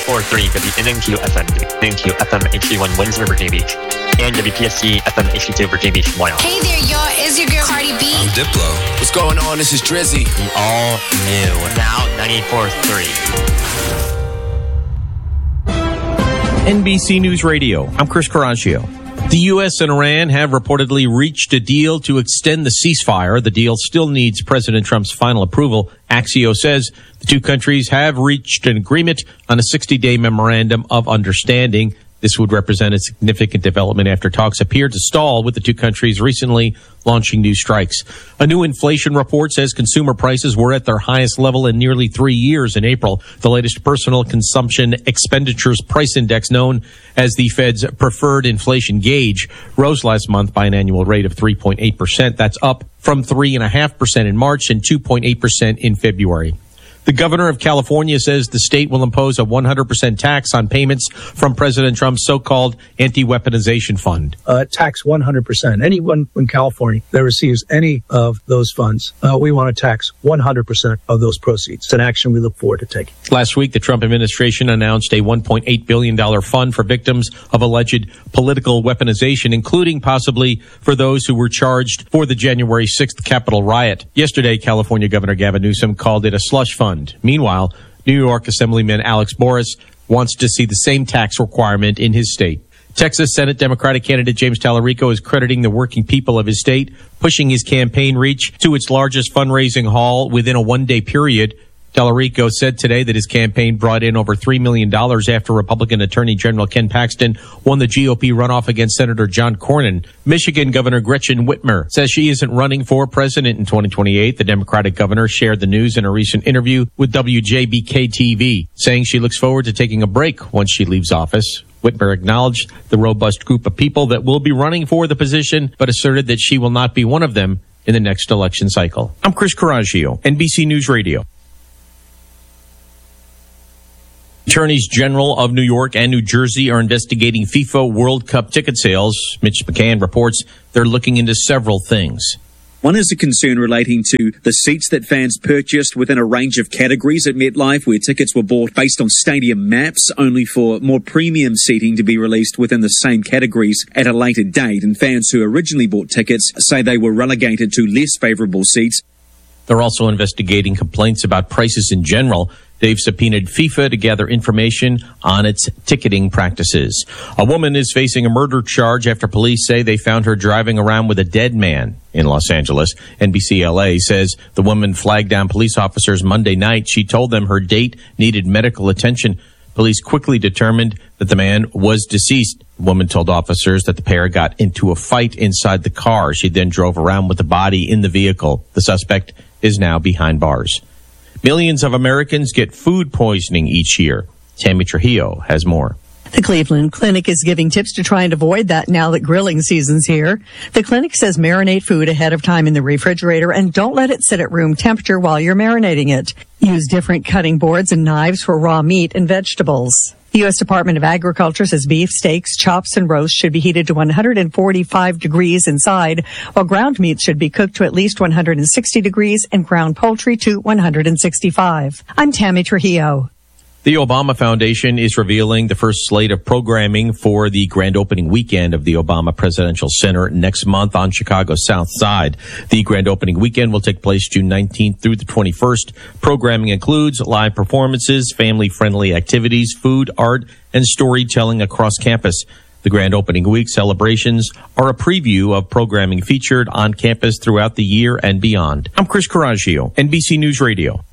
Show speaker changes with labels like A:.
A: 94.3 WNNQ FM, WNNQ FM HD1 Windsor, Virginia Beach, and WPSC FM HD2 Virginia Beach, Wyoming.
B: Hey there, y'all. It's your girl Cardi B.
C: I'm Diplo. What's going on? This is Drizzy.
A: The all new, now 94.3.
D: NBC News Radio. I'm Chris Coraggio. The U.S. and Iran have reportedly reached a deal to extend the ceasefire. The deal still needs President Trump's final approval. Axios says the two countries have reached an agreement on a 60-day memorandum of understanding. This would represent a significant development after talks appeared to stall, with the two countries recently launching new strikes. A new inflation report says consumer prices were at their highest level in nearly 3 years in April. The latest personal consumption expenditures price index, known as the Fed's preferred inflation gauge, rose last month by an annual rate of 3.8%. That's up from 3.5% in March and 2.8% in February. The governor of California says the state will impose a 100% tax on payments from President Trump's so-called anti-weaponization fund.
E: Tax 100%. Anyone in California that receives any of those funds, we want to tax 100% of those proceeds. It's an action we look forward to taking.
D: Last week, the Trump administration announced a $1.8 billion fund for victims of alleged political weaponization, including possibly for those who were charged for the January 6th Capitol riot. Yesterday, California Governor Gavin Newsom called it a slush fund. Meanwhile, New York Assemblyman Alex Boris wants to see the same tax requirement in his state. Texas Senate Democratic candidate James Tallarico is crediting the working people of his state, pushing his campaign reach to its largest fundraising haul within a one-day period. Tallarico said today that his campaign brought in over $3 million after Republican Attorney General Ken Paxton won the GOP runoff against Senator John Cornyn. Michigan Governor Gretchen Whitmer says she isn't running for president in 2028. The Democratic governor shared the news in a recent interview with WJBK-TV, saying she looks forward to taking a break once she leaves office. Whitmer acknowledged the robust group of people that will be running for the position, but asserted that she will not be one of them in the next election cycle. I'm Chris Coraggio, NBC News Radio. Attorneys General of New York and New Jersey are investigating FIFA World Cup ticket sales. Mitch McCann reports they're looking into several things.
F: One is a concern relating to the seats that fans purchased within a range of categories at MetLife, where tickets were bought based on stadium maps, only for more premium seating to be released within the same categories at a later date. And fans who originally bought tickets say they were relegated to less favorable seats.
D: They're also investigating complaints about prices in general. They've subpoenaed FIFA to gather information on its ticketing practices. A woman is facing a murder charge after police say they found her driving around with a dead man in Los Angeles. NBC LA says the woman flagged down police officers Monday night. She told them her date needed medical attention. Police quickly determined that the man was deceased. The woman told officers that the pair got into a fight inside the car. She then drove around with the body in the vehicle. The suspect is now behind bars. Millions of Americans get food poisoning each year. Tammy Trujillo has more.
G: The Cleveland Clinic is giving tips to try and avoid that now that grilling season's here. The clinic says marinate food ahead of time in the refrigerator and don't let it sit at room temperature while you're marinating it. Use different cutting boards and knives for raw meat and vegetables. The U.S. Department of Agriculture says beef, steaks, chops, and roasts should be heated to 145 degrees inside, while ground meat should be cooked to at least 160 degrees and ground poultry to 165. I'm Tammy Trujillo.
D: The Obama Foundation is revealing the first slate of programming for the grand opening weekend of the Obama Presidential Center next month on Chicago's South Side. The grand opening weekend will take place June 19th through the 21st. Programming includes live performances, family-friendly activities, food, art, and storytelling across campus. The grand opening week celebrations are a preview of programming featured on campus throughout the year and beyond. I'm Chris Coraggio, NBC News Radio.